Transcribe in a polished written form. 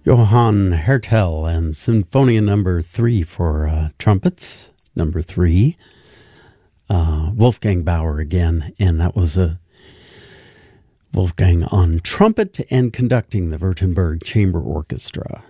Johann Hertel and Sinfonia Number 3 for trumpets, number 3. Wolfgang Bauer again, and that was Wolfgang on trumpet and conducting the Württemberg Chamber Orchestra.